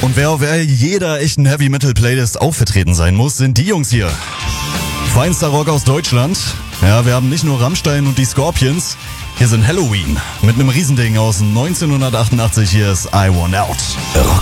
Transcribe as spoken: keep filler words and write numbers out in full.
Und wer auf jeder echten Heavy-Metal-Playlist auch vertreten sein muss, sind die Jungs hier. Feinster Rock aus Deutschland. Ja, wir haben nicht nur Rammstein und die Scorpions. Hier sind Halloween mit einem Riesending aus neunzehnhundertachtundachtzig. Hier ist I Want Out. Rock